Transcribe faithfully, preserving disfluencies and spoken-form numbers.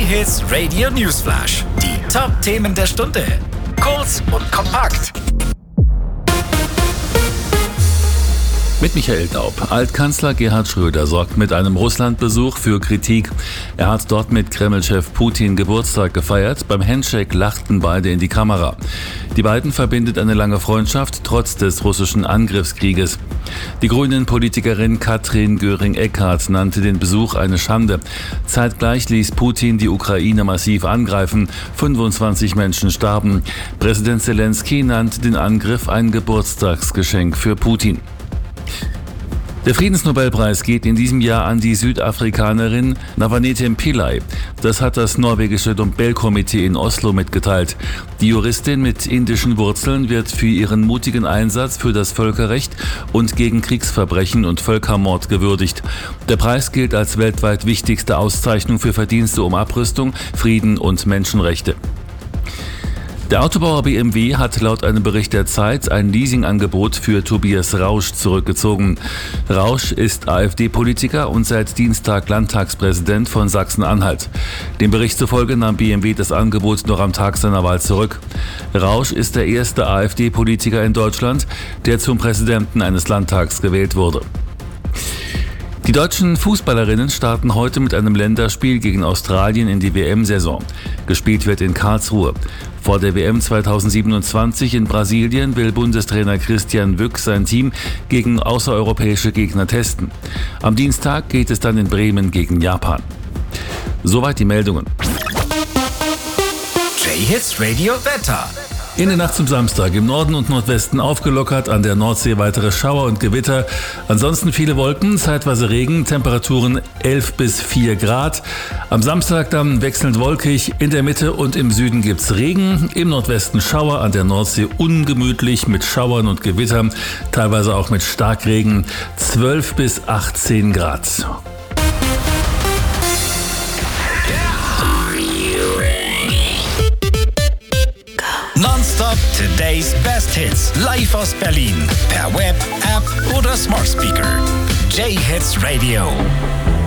J-Hits Radio Newsflash. Die Top-Themen der Stunde. Kurz und kompakt. Mit Michael Daub. Altkanzler Gerhard Schröder sorgt mit einem Russlandbesuch für Kritik. Er hat dort mit Kreml-Chef Putin Geburtstag gefeiert. Beim Handshake lachten beide in die Kamera. Die beiden verbindet eine lange Freundschaft trotz des russischen Angriffskrieges. Die Grünen-Politikerin Katrin Göring-Eckardt nannte den Besuch eine Schande. Zeitgleich ließ Putin die Ukraine massiv angreifen. fünfundzwanzig Menschen starben. Präsident Zelensky nannte den Angriff ein Geburtstagsgeschenk für Putin. Der Friedensnobelpreis geht in diesem Jahr an die Südafrikanerin Navanetem Pillay. Das hat das norwegische Nobelkomitee in Oslo mitgeteilt. Die Juristin mit indischen Wurzeln wird für ihren mutigen Einsatz für das Völkerrecht und gegen Kriegsverbrechen und Völkermord gewürdigt. Der Preis gilt als weltweit wichtigste Auszeichnung für Verdienste um Abrüstung, Frieden und Menschenrechte. Der Autobauer B M W hat laut einem Bericht der Zeit ein Leasingangebot für Tobias Rausch zurückgezogen. Rausch ist AfD-Politiker und seit Dienstag Landtagspräsident von Sachsen-Anhalt. Dem Bericht zufolge nahm B M W das Angebot noch am Tag seiner Wahl zurück. Rausch ist der erste AfD-Politiker in Deutschland, der zum Präsidenten eines Landtags gewählt wurde. Die deutschen Fußballerinnen starten heute mit einem Länderspiel gegen Australien in die W M-Saison. Gespielt wird in Karlsruhe. Vor der W M zweitausendsiebenundzwanzig in Brasilien will Bundestrainer Christian Wück sein Team gegen außereuropäische Gegner testen. Am Dienstag geht es dann in Bremen gegen Japan. Soweit die Meldungen. J-Hits Radio Wetter. In der Nacht zum Samstag im Norden und Nordwesten aufgelockert, an der Nordsee weitere Schauer und Gewitter. Ansonsten viele Wolken, zeitweise Regen, Temperaturen elf bis vier Grad. Am Samstag dann wechselnd wolkig, in der Mitte und im Süden gibt's Regen. Im Nordwesten Schauer, an der Nordsee ungemütlich mit Schauern und Gewittern, teilweise auch mit Starkregen, zwölf bis achtzehn Grad. Nonstop Today's Best Hits. Live aus Berlin. Per Web, App oder Smart Speaker. J-Hits Radio.